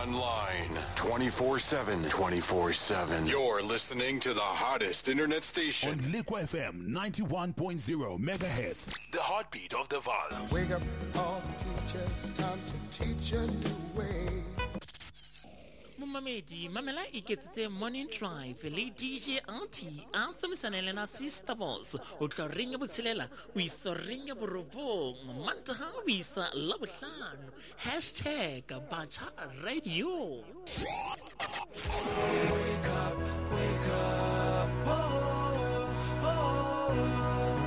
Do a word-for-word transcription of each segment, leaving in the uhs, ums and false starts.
online twenty-four seven. twenty-four seven. You're listening to the hottest internet station. On Liquid F M ninety-one point zero megahertz. The heartbeat of the Vaal. Wake up all the teachers, time to teach a new way. Mamedi, mamela iketsitse morning drive le D J Auntie a tsamaisana le sister boss o tla ringa botshelela o isa ringa borobong mantaha o isa la bohlano hashtag Bacha Radio. Wake up, wake up, oh, oh.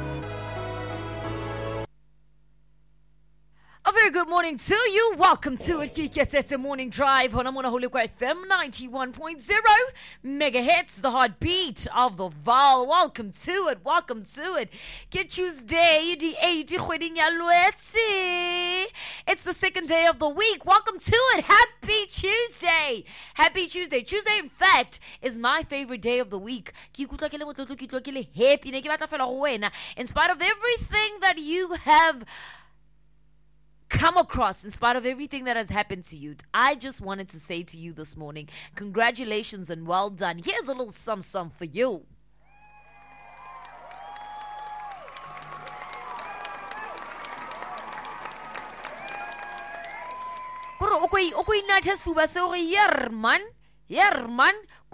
A very good morning to you. Welcome to it. It's a morning drive on Amona Liquid F M ninety-one point zero megahertz, the heartbeat of the Vaal. Welcome to it. Welcome to it. Get Tuesday, the eighth It's the second day of the week. Welcome to it. Happy Tuesday. Happy Tuesday. Tuesday, in fact, is my favorite day of the week. In spite of everything that you have come across, in spite of everything that has happened to you, I just wanted to say to you this morning, congratulations and well done. Here's a little sum sum for you. Okay, okay, not just for us. Here, man, here, man.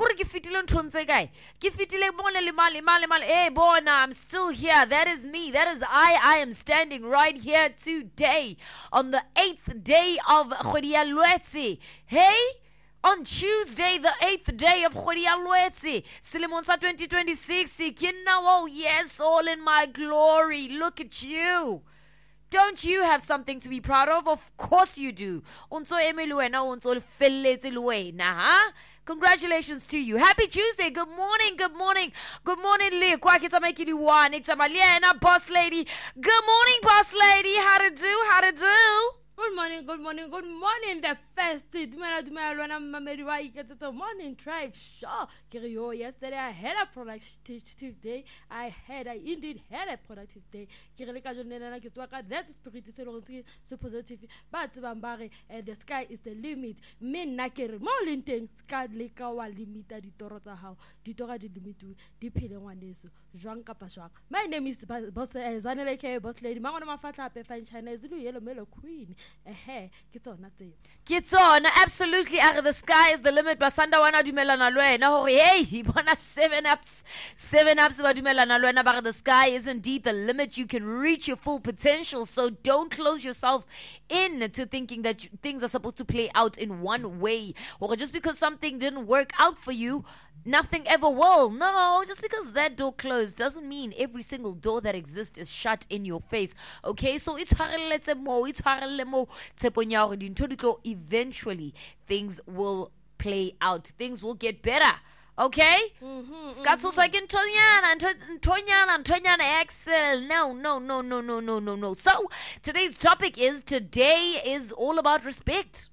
Hey, bona, I'm still here. That is me. That is I. I am standing right here today on the eighth day of Khodia Lwetse. Hey, on Tuesday, the eighth day of Khodia Lwetse. Silimonsa twenty twenty-six. Oh, yes, all in my glory. Look at you. Don't you have something to be proud of? Of course you do. Unso emeluena, unso felletse luena, huh? Congratulations to you. Happy Tuesday. Good morning. Good morning. Good morning, Lee. Kwakita making you one. It's a Maliana boss lady. Good morning, boss lady. How to do? How to do? Good morning, good morning, good morning. The first Dumela Dumela Lwana Mamedi wa iketsa a morning drive. Sure. Kirio, yesterday I had a productive day. I had, I indeed had a productive day. Kireleka Jonena Kitwaka, that spirit is so positive. But Bambare, the sky is the limit. Men nakere, more linting, sky leka wa limita di torota how, di tora di limitu, di pile wanesu, Juan Kapashak. My name is Boss Zaneleke, Boss Lady, Mamma Mafata, Pefan China, Zulu, Yellow Mellow Queen. Eh, get on, nothing. Get on, absolutely. Out of the sky is the limit. Basanda wana dumela na lwe. Na hey, he wanna seven ups, seven ups. Ba dumela na lwe. Na bara the sky is indeed the limit. You can reach your full potential. So don't close yourself in to thinking that you, things are supposed to play out in one way, or just because something didn't work out for you, nothing ever will. No, just because that door closed doesn't mean every single door that exists is shut in your face. Okay, so it's mo, it's mo. Eventually, things will play out. Things will get better. Okay? Scats also like Antoniana, Antoniana, Antoniana Excel. No, no, no, no, no, no, no, no. So today's topic is today is all about respect.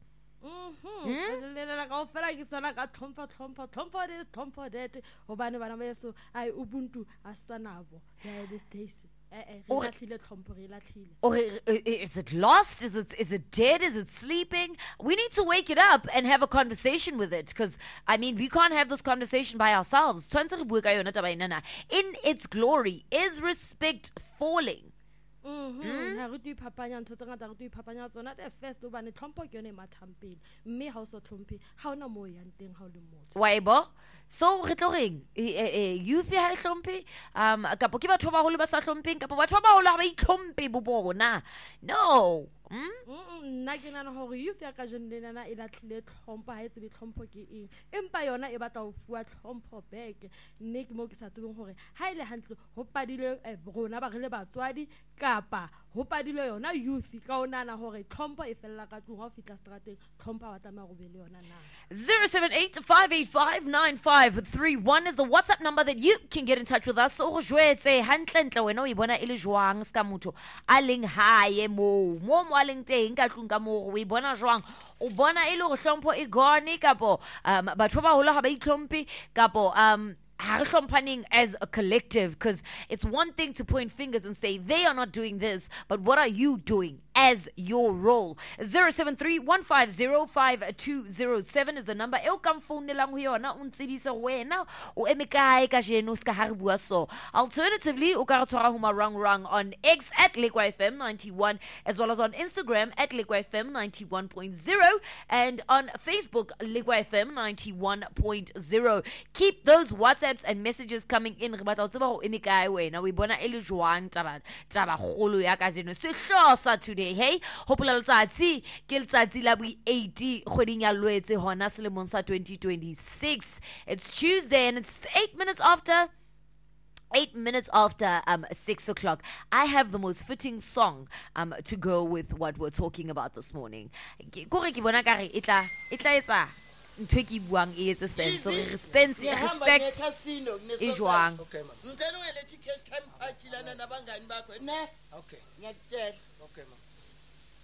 Or, or is it lost? Is it is it dead? Is it sleeping? We need to wake it up and have a conversation with it, because I mean we can't have this conversation by ourselves. In its glory, is respect falling? Mm-hmm. Ha re tu ipapanya ntho tse ngata re tu ipapanya tsona the first o bane tlhompho ke yone mathampeng mme ha o so tlhomphe ha ona mo yang teng ha o le motho wa ebo so re tlo reng youth ha e tlhomphe um kapo ke batho ba holo ba sa tlhompeng kapo batho ba holo ha ba itlhomphe bo bona no nna ke nana hore youth ya ka jone nana e latlhile tlhompho ha e tsebe tlhompho ke eng empa yona e batla ho fuwa tlhompho back mme ke mo ke sa tsebeng hore ha ile hantle ho padile rona ba re le batswadi kapa ho padile yona youth ka onana hore tlhompho e fella ka tlung ha o fitla strateng tlhompho wa tama go be le yona na. Zero seven eight five eight five nine five three one is the WhatsApp number that you can get in touch with us. O jwetse hantle ntle wena o ibona ile jwang ska motho a leng hae mo mo mo a leng teng ka tlung ka mo o ibona jwang o bona ile go tlhompho e gone kapo um batho ba hola ha ba itlhompe kapo um as a collective, because it's one thing to point fingers and say they are not doing this, but what are you doing as your role. zero seven three one five zero five two zero seven is the number. E o ka mfounelang ho yona o ntsebisa wena o eme kae ka jeno ska ha re bua so. Alternatively, o ka re tshwara ho marang-rang on X at Liquid F M ninety-one, as well as on Instagram at Liquid F M ninety-one point zero, and on Facebook Liquid F M ninety-one point zero. Keep those WhatsApps and messages coming in. Re batla ho tseba ho eme kae wena, we bona e le jwang taba taba kgolo ya ka jeno sehlosa today. Hey, hopola letsatsi ke letsatsi la bo eighty kgweding ya Lwetse hona selemong sa twenty twenty-six. It's Tuesday and it's eight minutes after Eight minutes after um six o'clock. I have the most fitting song um to go with what we're talking about this morning. Kore ke bona kare itla itla etsa ntwe ke buang e etsa sense. So respect respect is jwang. Okay ma. Ntse no ele ti cash time party lana nabangani bakho ne. Okay. Ngiyakutshela. Okay ma.